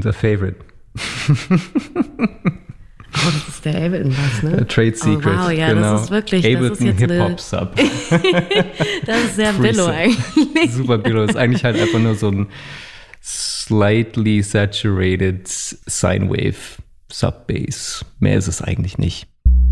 unser Favorite. Oh, das ist der Ableton-Bass, ne? Trade Secret, wow, ja, genau. Das ist wirklich, Ableton das ist jetzt Hip-Hop-Sub. Das ist sehr Billo eigentlich. Super Billo, ist eigentlich halt einfach nur so ein slightly saturated Sine Wave Sub-Bass. Mehr ist es eigentlich nicht.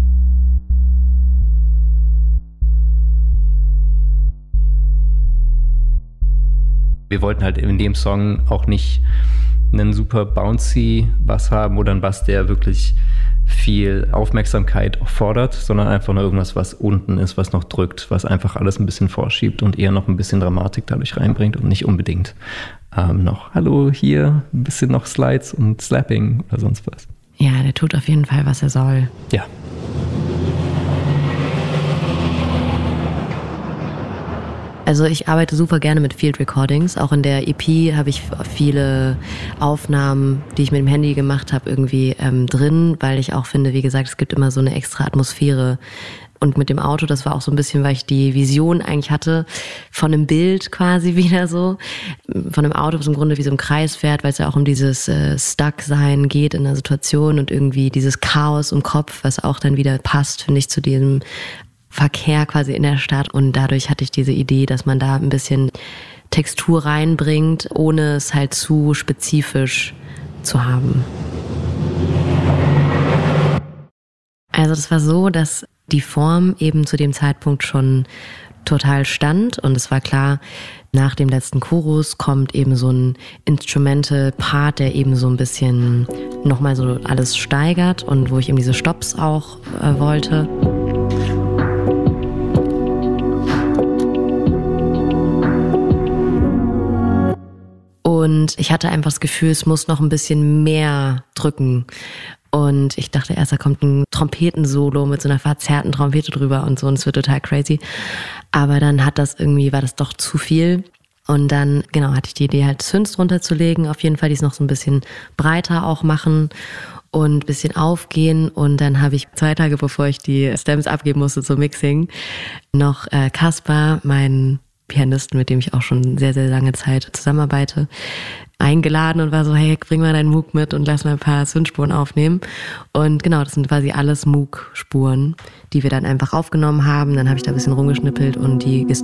Wir wollten halt in dem Song auch nicht einen super bouncy Bass haben oder einen Bass, der wirklich viel Aufmerksamkeit auch fordert, sondern einfach nur irgendwas, was unten ist, was noch drückt, was einfach alles ein bisschen vorschiebt und eher noch ein bisschen Dramatik dadurch reinbringt und nicht unbedingt noch, hallo, hier, ein bisschen noch Slides und Slapping oder sonst was. Ja, der tut auf jeden Fall, was er soll. Ja. Also ich arbeite super gerne mit Field Recordings. Auch in der EP habe ich viele Aufnahmen, die ich mit dem Handy gemacht habe, irgendwie drin, weil ich auch finde, wie gesagt, es gibt immer so eine extra Atmosphäre. Und mit dem Auto, das war auch so ein bisschen, weil ich die Vision eigentlich hatte, von einem Bild quasi wieder so. Von einem Auto, das im Grunde wie so ein Kreis fährt, weil es ja auch um dieses Stuck-Sein geht in der Situation und irgendwie dieses Chaos im Kopf, was auch dann wieder passt, finde ich, zu diesem Verkehr quasi in der Stadt. Und dadurch hatte ich diese Idee, dass man da ein bisschen Textur reinbringt, ohne es halt zu spezifisch zu haben. Also das war so, dass die Form eben zu dem Zeitpunkt schon total stand und es war klar, nach dem letzten Chorus kommt eben so ein Instrumental-Part, der eben so ein bisschen nochmal so alles steigert und wo ich eben diese Stops auch wollte. Und ich hatte einfach das Gefühl, es muss noch ein bisschen mehr drücken. Und ich dachte erst, da kommt ein Trompetensolo mit so einer verzerrten Trompete drüber und so und es wird total crazy. Aber dann war das doch zu viel. Und dann, hatte ich die Idee halt Synths runterzulegen. Auf jeden Fall, die es noch so ein bisschen breiter auch machen und ein bisschen aufgehen. Und dann habe ich 2 Tage, bevor ich die Stems abgeben musste zum Mixing, noch Kaspar, meinen Pianisten, mit dem ich auch schon sehr, sehr lange Zeit zusammenarbeite, eingeladen und war so, hey, bring mal deinen Moog mit und lass mal ein paar Synthspuren aufnehmen. Und das sind quasi alles Moog-Spuren, die wir dann einfach aufgenommen haben. Dann habe ich da ein bisschen rumgeschnippelt und die